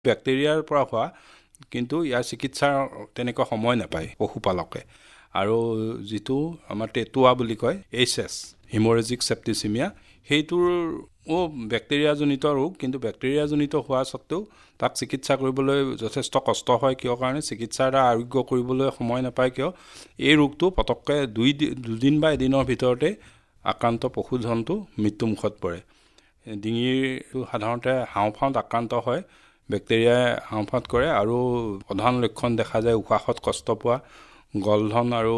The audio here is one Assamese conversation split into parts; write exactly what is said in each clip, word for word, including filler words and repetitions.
বেক্টেৰিয়াৰ পৰা হোৱা কিন্তু ইয়াৰ চিকিৎসাৰ তেনেকুৱা সময় নাপায় পশুপালকে আৰু যিটো আমাৰ টেটুৱা বুলি কয় এইচ এছ হিমৰেজিক সেপ্টিসেমিয়া সেইটোৰ ও বেক্টেৰিয়াজনিত ৰোগ কিন্তু বেক্টেৰিয়াজনিত হোৱা সত্ত্বেও তাক চিকিৎসা কৰিবলৈ যথেষ্ট কষ্ট হয় কিয় কাৰণে চিকিৎসাৰ দ্বাৰা আৰোগ্য কৰিবলৈ সময় নাপায় কিয় এই ৰোগটো পতককে দুই দুদিন বা এদিনৰ ভিতৰতে আক্ৰান্ত পশুধনটো মৃত্যুমুখত পৰে ডিঙিৰ সাধাৰণতে হাওঁফাওঁত আক্ৰান্ত হয় বেক্টেৰিয়াই হাওঁফাওঁত কৰে আৰু প্ৰধান লক্ষণ দেখা যায় উশাহত কষ্ট পোৱা গলধন আৰু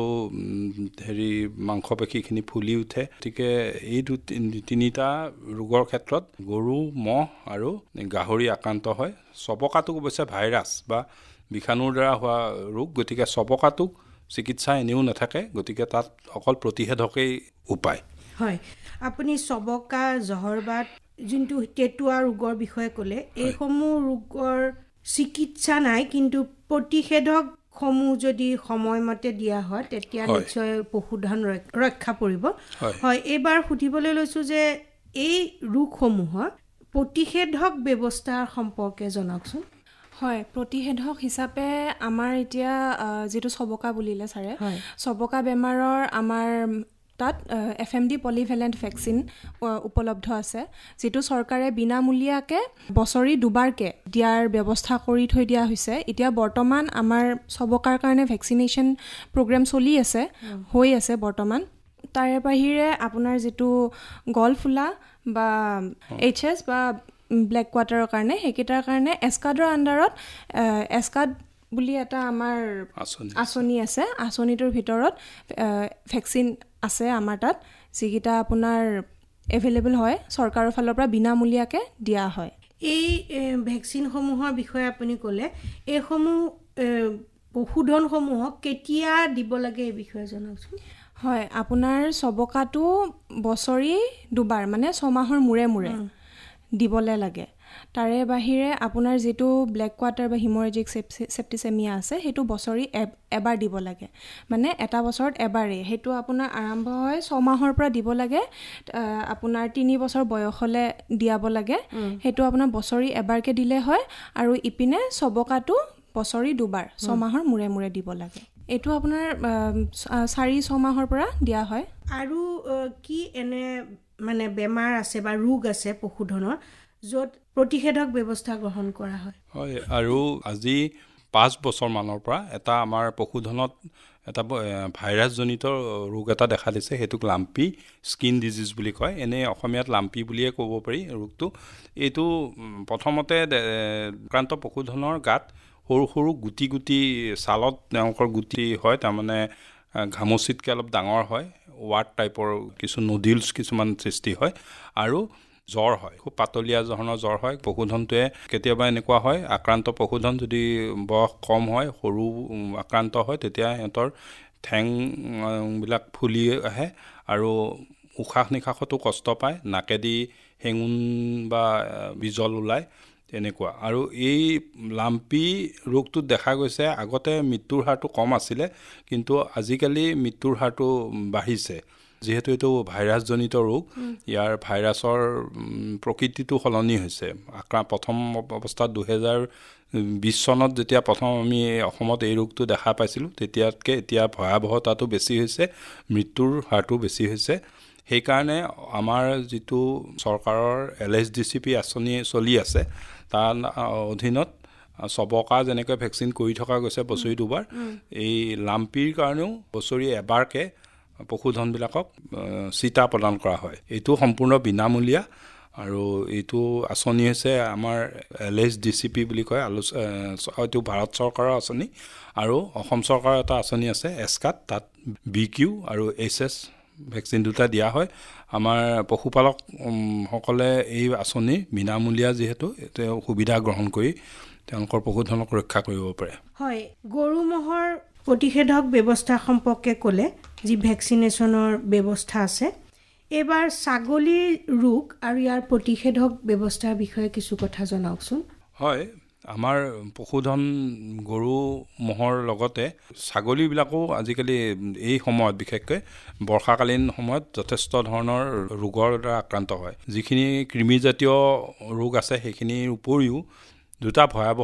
হেৰি মাংসপেশীখিনি ফুলি উঠে গতিকে এই তিনিটা ৰোগৰ ক্ষেত্ৰত গৰু মহ আৰু গাহৰি আক্ৰান্ত হয় সবকাটোক অৱশ্যে ভাইৰাছ বা বিষাণুৰ দ্বাৰা হোৱা ৰোগ গতিকে সবকাটোক চিকিৎসা এনেও নাথাকে গতিকে তাত অকল প্ৰতিষেধকেই উপায় হয় আপুনি সবকা জহৰবাত যোনটো টেটুৱা ৰোগৰ বিষয়ে ক'লে এইসমূহ ৰোগৰ চিকিৎসা নাই কিন্তু প্ৰতিষেধক সমূহ যদি সময়মতে দিয়া হয় তেতিয়া নিশ্চয় পশুধন ৰক্ষা পৰিব হয় এবাৰ সুধিবলৈ লৈছো যে এই ৰোগসমূহৰ প্ৰতিষেধক ব্যৱস্থাৰ সম্পৰ্কে জনাওকচোন হয় প্ৰতিষেধক হিচাপে আমাৰ এতিয়া যেটো সবকা বুলিলে ছাৰে সবকা বেমাৰৰ আমাৰ তাত এফ এম ডি পলিভেলেন্ট ভেকচিন উপলব্ধ আছে যেটো চৰকাৰে বিনামূলীয়াকে বছৰি দুবাৰকে দিয়াৰ ব্যৱস্থা কৰি থৈ দিয়া হৈছে এতিয়া বৰ্তমান আমাৰ সবকাৰ কাৰণে ভেকচিনেশন প্ৰগ্ৰাম চলি আছে হৈ আছে বৰ্তমান তাৰে বাহিৰে আপোনাৰ যেটো গলফুলা বা এইচ এছ বা ব্ল্যাক কোৱাটাৰৰ কাৰণে হেকিটাৰ কাৰণে এসকাডৰ আন্ডাৰত এসকাড বুলি এটা আমাৰ আঁচনি আছে আঁচনিটোৰ ভিতৰত ভেকচিন আছে আমাৰ তাত যিকিটা আপোনাৰ এভেইলেবল হয় চৰকাৰৰ ফালৰ পৰা বিনামূলীয়াকে দিয়া হয় এই ভেকচিন সমূহৰ বিষয়ে আপুনি ক'লে এই সমূহ পশুধন সমূহক কেতিয়া দিব লাগে এই বিষয়ে জনাওকচোন হয় আপোনাৰ সবকাটো বছৰি দুবাৰ মানে ছমাহৰ মুৰে মুৰে দিবলে লাগে তাৰে বাহিৰে আপোনাৰ যেটো ব্ল্যাক কোৱাটাৰ বা হিমৰেজিক সেপ্টিসেমিয়া আছে হেতু বছৰি এবাৰ দিব লাগে মানে এটা বছৰত এবাৰে হেতু আপোনাৰ আৰম্ভ হয় ছমাহৰ পৰা দিব লাগে আপোনাৰ তিনি বছৰ বয়সলে দিয়াব লাগে হেতু আপোনাৰ বছৰি এবাৰকে দিলে হয় আৰু ইপিনে সবকাটো বছৰি দুবাৰ ছমাহৰ মুৰে মুৰে দিব লাগে এটো আপোনাৰ চাৰি ছমাহৰ পৰা দিয়া হয় আৰু কি এনে মানে বেমাৰ আছে বা ৰোগ আছে পশুধনৰ য'ত প্ৰতিষেধক ব্যৱস্থা গ্ৰহণ কৰা হয় হয় আৰু আজি পাঁচ বছৰ মানৰ পৰা এটা আমাৰ পশুধনত এটা ভাইৰাছ জনিত ৰোগ এটা দেখা দিছে হেতুক লাম্পি স্কিন ডিজিজ বুলি কয় এনে অসমীয়াত লাম্পি বুলিয়ে ক'ব পাৰি ৰোগটো এইটো প্ৰথমতে আক্ৰান্ত পশুধনৰ গাত সৰু সৰু গুটি গুটি ছালত তেওঁলোকৰ গুটি হয় তাৰ মানে ঘামচিতকৈ অলপ ডাঙৰ হয় ৱাৰ্ড টাইপৰ কিছু নুডলছ কিছুমান সৃষ্টি হয় আৰু জ্বৰ হয় খুব পাতলীয়া ধৰণৰ জ্বৰ হয় পশুধনটোৱে কেতিয়াবা এনেকুৱা হয় আক্ৰান্ত পশুধন যদি বয়স কম হয় সৰু আক্ৰান্ত হয় তেতিয়া সিহঁতৰ ঠেং বিলাক ফুলি আহে আৰু উশাহ নিশাহতো কষ্ট পায় নাকেদি হেঙুন বা বিজল ওলায় তেনেকুৱা আৰু এই লাম্পি ৰোগটো দেখা গৈছে আগতে মৃত্যুৰ হাৰটো কম আছিলে কিন্তু আজিকালি মৃত্যুৰ হাৰটো বাঢ়িছে যেহেতু এটো ভাইৰাছ জনিত ৰোগ ইয়াৰ ভাইৰাছৰ প্ৰকৃতিটো সলনি হৈছে আক্ৰা প্ৰথম অৱস্থাত দুই হাজাৰ বিশ চনত যেতিয়া প্ৰথম আমি অসমত এই ৰোগটো দেখা পাইছিলো তেতিয়াতকে এতিয়া ভয়াবহতাটো বেছি হৈছে মৃত্যুৰ হাৰটো বেছি হৈছে সেই কাৰণে আমাৰ যেটো চৰকাৰৰ L S D C P আঁচনি চলি আছে তাৰ অধীনত সবকা যেনেকৈ ভেকচিন কৰি থকা গৈছে বছৰি দুবাৰ এই লাম্পিৰ কাৰণেও বছৰি এবাৰকে পশুধনবিলাকক চিটা প্ৰদান কৰা হয় এইটো সম্পূৰ্ণ বিনামূলীয়া আৰু এইটো আঁচনি হৈছে আমাৰ L S D C P বুলি কয় এইটো ভাৰত চৰকাৰৰ আঁচনি আৰু অসম চৰকাৰৰ এটা আঁচনি আছে এসকাট তাত বি কিউ আৰু এইচ এছ ভেকচিন দুটা দিয়া হয় আমাৰ পশুপালক সকলে এই আঁচনি বিনামূলীয়া যিহেতু তেওঁ সুবিধা গ্ৰহণ কৰি তেওঁলোকৰ পশুধনক ৰক্ষা কৰিব পাৰে হয় গৰু মহৰ প্ৰতিষেধক ব্যৱস্থা সম্পৰ্কে ক'লে যি ভেকচিনেশনৰ ব্যৱস্থা আছে এবাৰ ছাগলীৰ ৰোগ আৰু ইয়াৰ প্ৰতিষেধক ব্যৱস্থাৰ বিষয়ে কিছু কথা জনাওকচোন হয় আমাৰ পশুধন গৰু মহৰ লগতে ছাগলীবিলাকো আজিকালি এই সময়ত বিশেষকৈ বৰ্ষাকালীন সময়ত যথেষ্ট ধৰণৰ ৰোগৰ দ্বাৰা আক্ৰান্ত হয় যিখিনি কৃমিজাতীয় ৰোগ আছে সেইখিনিৰ উপৰিও দুটা ভয়াৱহ